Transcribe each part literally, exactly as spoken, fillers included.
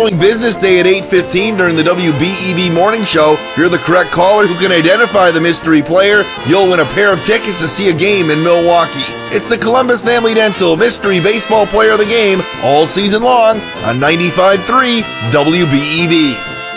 following business day at eight fifteen during the W B E V Morning Show. If you're the correct caller who can identify the mystery player, you'll win a pair of tickets to see a game in Milwaukee. It's the Columbus Family Dental Mystery Baseball Player of the Game all season long on ninety-five point three W B E V.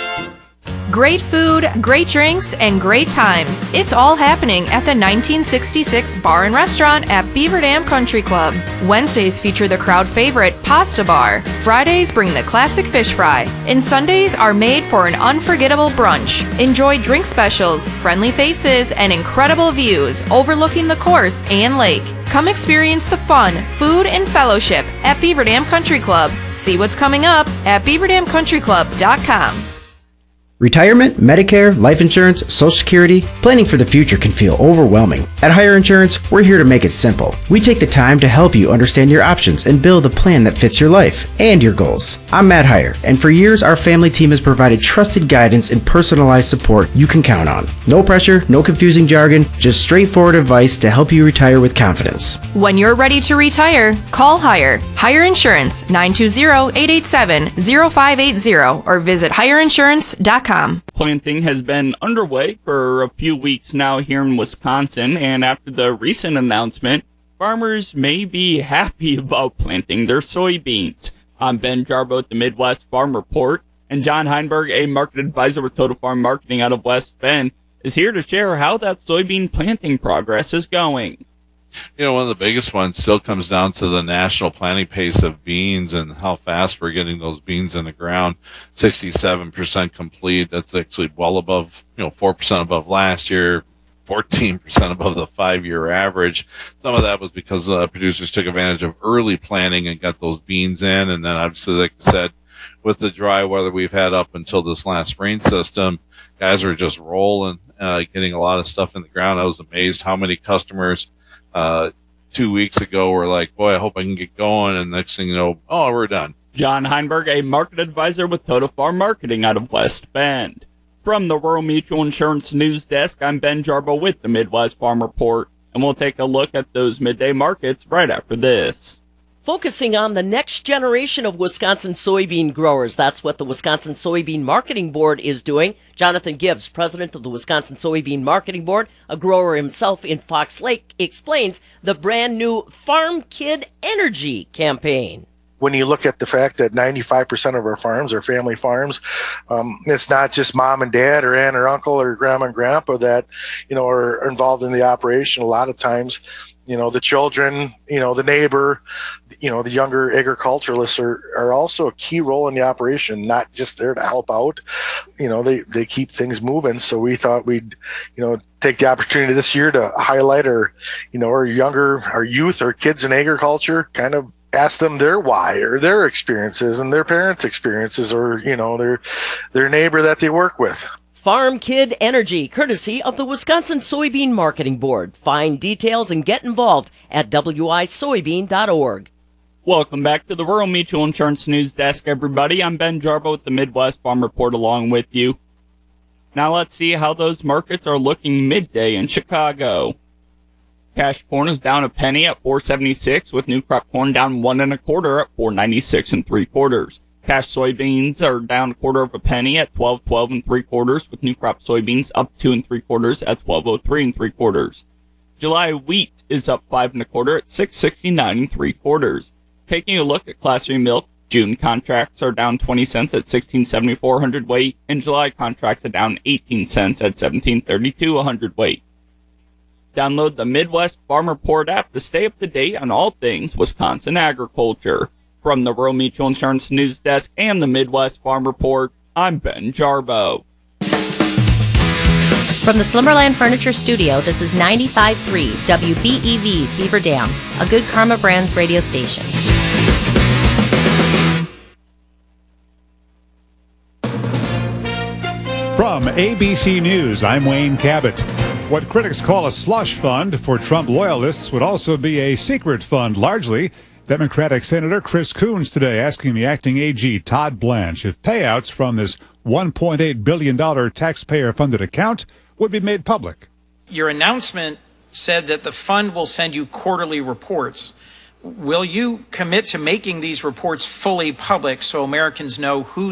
Great food, great drinks, and great times. It's all happening at the nineteen sixty-six Bar and Restaurant at Beaver Dam Country Club. Wednesdays feature the crowd favorite Pasta Bar. Fridays bring the classic fish fry. And Sundays are made for an unforgettable brunch. Enjoy drink specials, friendly faces, and incredible views overlooking the course and lake. Come experience the fun, food, and fellowship at Beaver Dam Country Club. See what's coming up at beaver dam country club dot com. Retirement, Medicare, life insurance, Social Security, planning for the future can feel overwhelming. At Hire Insurance, we're here to make it simple. We take the time to help you understand your options and build a plan that fits your life and your goals. I'm Matt Hire, and for years our family team has provided trusted guidance and personalized support you can count on. No pressure, no confusing jargon, just straightforward advice to help you retire with confidence. When you're ready to retire, call Hire. Hire Insurance, nine two zero, eight eight seven, zero five eight zero or visit hire insurance dot com. Planting has been underway for a few weeks now here in Wisconsin, and after the recent announcement, farmers may be happy about planting their soybeans. I'm Ben Jarbo at the Midwest Farm Report, and John Heinberg, a market advisor with Total Farm Marketing out of West Bend, is here to share how that soybean planting progress is going. You know, one of the biggest ones still comes down to the national planting pace of beans and how fast we're getting those beans in the ground. sixty-seven percent complete. That's actually well above, you know, four percent above last year, fourteen percent above the five-year average. Some of that was because uh, producers took advantage of early planting and got those beans in. And then obviously, like I said, with the dry weather we've had up until this last spring system, guys are just rolling, uh, getting a lot of stuff in the ground. I was amazed how many customers Uh, two weeks ago, we're like, boy, I hope I can get going. And next thing you know, oh, we're done. John Heinberg, a market advisor with Total Farm Marketing out of West Bend. From the Rural Mutual Insurance News Desk, I'm Ben Jarbo with the Midwest Farm Report. And we'll take a look at those midday markets right after this. Focusing on the next generation of Wisconsin soybean growers. That's what the Wisconsin Soybean Marketing Board is doing. Jonathan Gibbs, president of the Wisconsin Soybean Marketing Board, a grower himself in Fox Lake, explains the brand new Farm Kid Energy campaign. When you look at the fact that ninety-five percent of our farms are family farms, um, it's not just mom and dad or aunt or uncle or grandma and grandpa that, you know, are involved in the operation. A lot of times, you know, the children, you know, the neighbor, you know, the younger agriculturalists are, are also a key role in the operation, not just there to help out. You know, they, they keep things moving. So we thought we'd, you know, take the opportunity this year to highlight our, you know, our younger, our youth, our kids in agriculture, kind of ask them their why or their experiences and their parents' experiences or, you know, their, their neighbor that they work with. Farm Kid Energy, courtesy of the Wisconsin Soybean Marketing Board. Find details and get involved at w i soybean dot org. Welcome back to the Rural Mutual Insurance News Desk, everybody. I'm Ben Jarbo with the Midwest Farm Report along with you. Now let's see how those markets are looking midday in Chicago. Cash corn is down a penny at four seventy-six, with new crop corn down one and a quarter at four ninety-six and three quarters. Cash soybeans are down a quarter of a penny at twelve twelve and three quarters, with new crop soybeans up two and three quarters at twelve oh three and three quarters. July wheat is up five and a quarter at six sixty-nine and three quarters. Taking a look at Class three milk, June contracts are down twenty cents at sixteen seventy-four a hundredweight, and July contracts are down eighteen cents at seventeen thirty-two a hundredweight. Download the Midwest Farm Report app to stay up to date on all things Wisconsin agriculture. From the Rural Mutual Insurance News Desk and the Midwest Farm Report, I'm Ben Jarbo. From the Slumberland Furniture Studio, this is ninety-five point three W B E V Beaver Dam, a Good Karma Brands radio station. From A B C News, I'm Wayne Cabot. What critics call a slush fund for Trump loyalists would also be a secret fund, largely. Democratic Senator Chris Coons today asking the acting A G Todd Blanche if payouts from this one point eight billion dollars taxpayer-funded account would be made public. Your announcement said that the fund will send you quarterly reports. Will you commit to making these reports fully public so Americans know who